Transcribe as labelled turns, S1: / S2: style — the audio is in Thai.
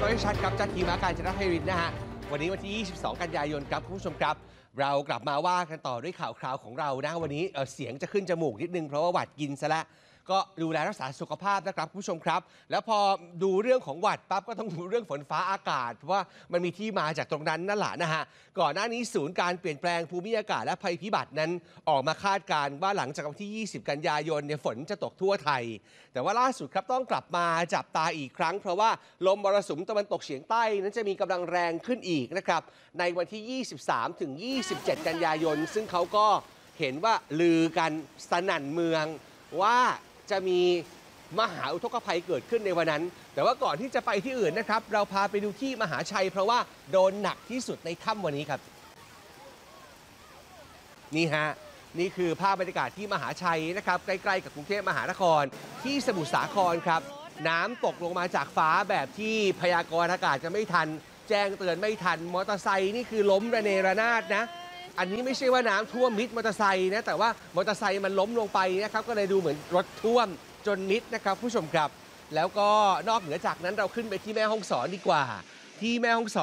S1: ฟังให้ชัดครับจัดทีมอาการชนะไพรินนะฮะวันนี้วันที่ 22 กันยายนครับคุณผู้ชมครับเรากลับมาว่ากันต่อด้วยข่าวคราวของเรานะวันนี้เสียงจะขึ้นจมูกนิดนึงเพราะว่าหวัดกินซะแล้วก็ดูแลรักษาสุขภาพนะครับคุณผู้ชมครับแล้วพอดูเรื่องของหวัดปั๊บก็ต้องดูเรื่องฝนฟ้าอากาศเพราะว่ามันมีที่มาจากตรงนั้นนั่นแหละนะฮะก่อนหน้านี้ศูนย์การเปลี่ยนแปลงภูมิอากาศและภัยพิบัตินั้นออกมาคาดการณ์ว่าหลังจากวันที่ 20 กันยายนเนี่ยฝนจะตกทั่วไทยแต่ว่าล่าสุดครับต้องกลับมาจับตาอีกครั้งเพราะว่าลมมรสุมตะวันตกเฉียงใต้นั้นจะมีกำลังแรงขึ้นอีกนะครับในวันที่ 23 ถึง 27 กันยายนซึ่งเขาก็เห็นว่าลือกันสนั่นเมืองว่าจะมีมหาอุทกภัยเกิดขึ้นในวันนั้น แต่ว่าก่อนที่จะไปที่อื่นนะครับเราพาไปดูที่มหาชัยเพราะว่าโดนหนักที่สุดในค่ำวันนี้ครับนี่ฮะนี่คือภาพบรรยากาศที่มหาชัยนะครับใกล้ๆกับกรุงเทพมหานครที่สมุทรสาครครับน้ำตกลงมาจากฟ้าแบบที่พยากรณ์อากาศจะไม่ทันแจ้งเตือนไม่ทันมอเตอร์ไซค์นี่คือล้มระเนระนาดนะอันนี้ไม่ใช่ว่าน้ำท่วมมิดมอเตอร์ไซค์นะแต่ว่ามอเตอร์ไซค์มันล้มลงไปนะครับก็เลยดูเหมือนรถท่วมจนมิดนะครับผู้ชมครับแล้วก็นอกเหนือจากนั้นเราขึ้นไปที่แม่ฮ่องสอนดีกว่าที่แม่ฮ่องสอน